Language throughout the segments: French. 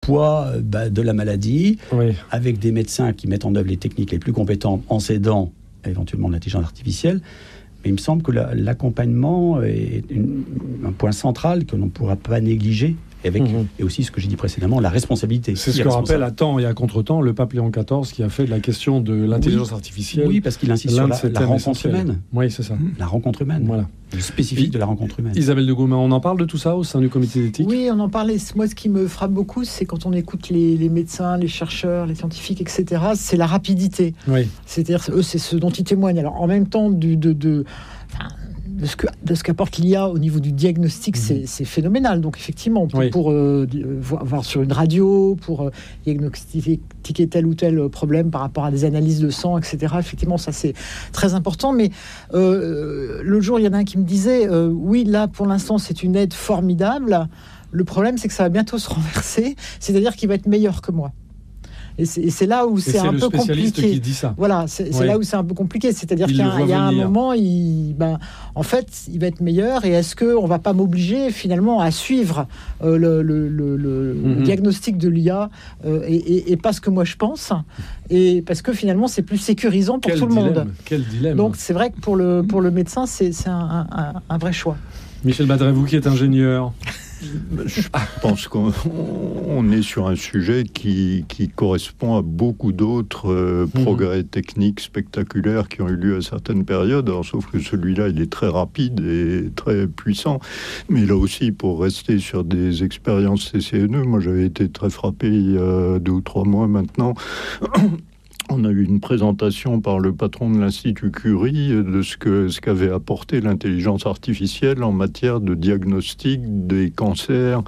poids de la maladie, avec des médecins qui mettent en œuvre les techniques les plus compétentes en s'aidant éventuellement de l'intelligence artificielle. Mais il me semble que l'accompagnement est un point central que l'on ne pourra pas négliger. Et aussi ce que j'ai dit précédemment, la responsabilité. C'est ce que rappelle à temps et à contre-temps le pape Léon XIV qui a fait de la question de l'intelligence artificielle. Oui, parce qu'il insiste sur la rencontre humaine. Oui, c'est ça. La rencontre humaine. Voilà. Le spécifique de la rencontre humaine. Isabelle de Gaumin, on en parle de tout ça au sein du comité d'éthique ? Oui, on en parlait. Moi, ce qui me frappe beaucoup, c'est quand on écoute les médecins, les chercheurs, les scientifiques, etc., c'est la rapidité. Oui. C'est-à-dire, eux, c'est ce dont ils témoignent. Alors, en même temps, de ce qu'apporte l'IA au niveau du diagnostic, c'est phénoménal. Donc effectivement, pour voir sur une radio, pour diagnostiquer tel ou tel problème par rapport à des analyses de sang, etc., effectivement, ça c'est très important. Mais l'autre jour, il y en a un qui me disait, oui, là, pour l'instant, c'est une aide formidable. Le problème, c'est que ça va bientôt se renverser, c'est-à-dire qu'il va être meilleur que moi. Et c'est là où c'est un peu compliqué. C'est le spécialiste qui dit ça. Voilà, c'est là où c'est un peu compliqué. C'est-à-dire qu'il y a un moment, en fait, il va être meilleur. Et est-ce qu'on ne va pas m'obliger finalement à suivre le diagnostic de l'IA et pas ce que moi je pense, et parce que finalement c'est plus sécurisant pour tout le monde. Quel dilemme. Donc c'est vrai que pour le médecin, c'est un vrai choix. Michel Badret, vous qui êtes ingénieur. Je pense qu'on est sur un sujet qui correspond à beaucoup d'autres progrès techniques spectaculaires qui ont eu lieu à certaines périodes. Alors, sauf que celui-là, il est très rapide et très puissant. Mais là aussi, pour rester sur des expériences CCNE, moi j'avais été très frappé il y a 2 ou 3 mois maintenant. On a eu une présentation par le patron de l'Institut Curie de ce qu'avait apporté l'intelligence artificielle en matière de diagnostic des cancers.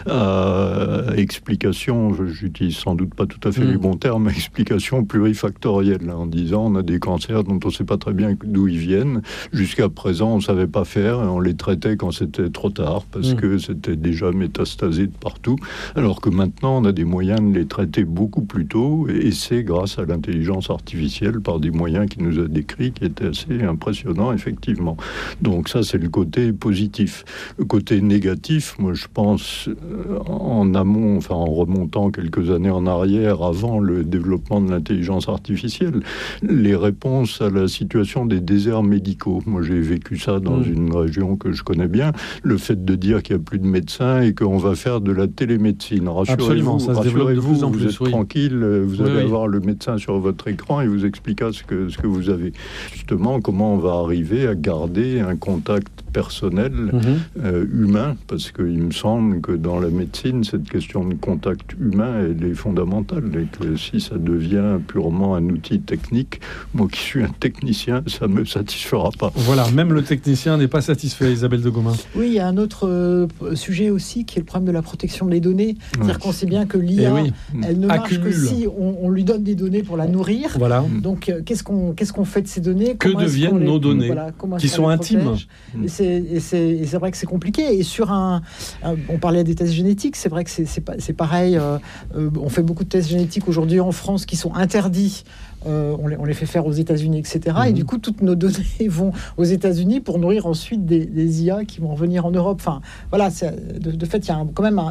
Explication, j'utilise sans doute pas tout à fait les bons termes, explication plurifactorielle, en disant on a des cancers dont on ne sait pas très bien d'où ils viennent. Jusqu'à présent, on ne savait pas faire et on les traitait quand c'était trop tard parce que c'était déjà métastasé de partout. Alors que maintenant, on a des moyens de les traiter beaucoup plus tôt et c'est grâce à l'intelligence artificielle par des moyens qu'il nous a décrits qui étaient assez impressionnants, effectivement. Donc ça, c'est le côté positif. Le côté négatif, moi, je pense, en amont, enfin, en remontant quelques années en arrière, avant le développement de l'intelligence artificielle, les réponses à la situation des déserts médicaux. Moi, j'ai vécu ça dans une région que je connais bien. Le fait de dire qu'il n'y a plus de médecins et qu'on va faire de la télémédecine. Absolument, ça se développe de plus en plus. Vous êtes tranquille, vous allez avoir le médecin sur votre écran et vous expliquera ce que vous avez. Justement, comment on va arriver à garder un contact personnel humain, parce qu'il me semble que dans la médecine, cette question de contact humain, elle est fondamentale, et que si ça devient purement un outil technique, moi qui suis un technicien, ça ne me satisfera pas. Voilà, même le technicien n'est pas satisfait, Isabelle de Gaumin. Oui, il y a un autre sujet aussi, qui est le problème de la protection des données. C'est-à-dire qu'on sait bien que l'IA, elle ne marche que si on lui donne des données pour la nourrir. Voilà. Donc, qu'est-ce qu'on fait de ces données ? Que deviennent nos données, qui sont intimes ? Et c'est vrai que c'est compliqué. Et sur on parlait des tests génétiques, c'est vrai que c'est pareil. On fait beaucoup de tests génétiques aujourd'hui en France qui sont interdits. On les fait faire aux États-Unis, etc. Et du coup, toutes nos données vont aux États-Unis pour nourrir ensuite des IA qui vont venir en Europe. Enfin, voilà. De fait, il y a quand même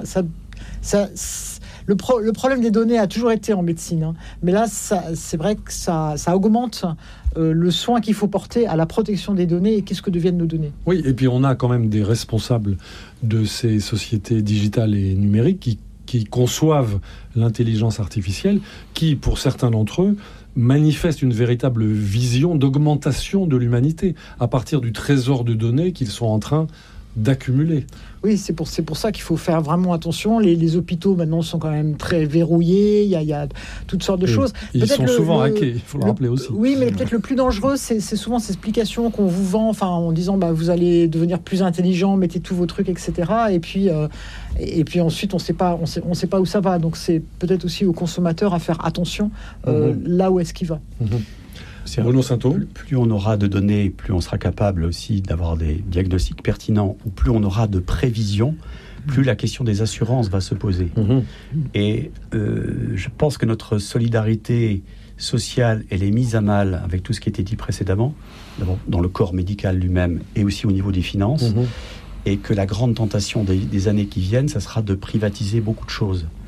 le problème des données a toujours été en médecine, hein. Mais là, c'est vrai que ça augmente le soin qu'il faut porter à la protection des données et qu'est-ce que deviennent nos données. Oui, et puis on a quand même des responsables de ces sociétés digitales et numériques qui conçoivent l'intelligence artificielle, qui, pour certains d'entre eux, manifestent une véritable vision d'augmentation de l'humanité à partir du trésor de données qu'ils sont en train d'accumuler. Oui, c'est pour ça qu'il faut faire vraiment attention. Les hôpitaux, maintenant, sont quand même très verrouillés. Il y a toutes sortes de choses. Ils sont souvent hackés, il faut le rappeler aussi. Oui, mais peut-être le plus dangereux, c'est souvent ces explications qu'on vous vend, en disant vous allez devenir plus intelligent, mettez tous vos trucs, etc. Et puis ensuite, on sait pas où ça va. Donc, c'est peut-être aussi aux consommateurs à faire attention là où est-ce qu'il va. Bruno Sainteau. Plus on aura de données, plus on sera capable aussi d'avoir des diagnostics pertinents, ou plus on aura de prévisions, plus la question des assurances va se poser. Et je pense que notre solidarité sociale, elle est mise à mal avec tout ce qui a été dit précédemment, d'abord dans le corps médical lui-même et aussi au niveau des finances, et que la grande tentation des années qui viennent, ça sera de privatiser beaucoup de choses.